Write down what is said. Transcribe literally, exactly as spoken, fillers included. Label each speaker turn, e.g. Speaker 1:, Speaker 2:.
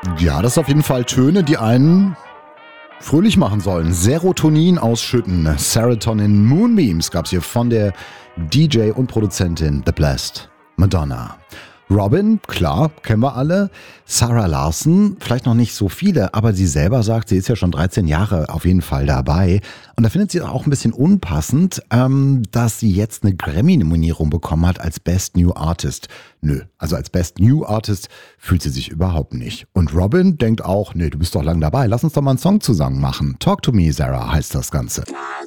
Speaker 1: Ja, das sind auf jeden Fall Töne, die einen fröhlich machen sollen. Serotonin ausschütten. Serotonin Moonbeams gab's hier von der D J und Produzentin The Blessed Madonna. Robin, klar, kennen wir alle. Sarah Larson, vielleicht noch nicht so viele, aber sie selber sagt, sie ist ja schon dreizehn Jahre auf jeden Fall dabei. Und da findet sie auch ein bisschen unpassend, ähm, dass sie jetzt eine Grammy-Nominierung bekommen hat als Best New Artist. Nö, also als Best New Artist fühlt sie sich überhaupt nicht. Und Robin denkt auch, nee, du bist doch lang dabei, lass uns doch mal einen Song zusammen machen. Talk to me, Sarah heißt das Ganze.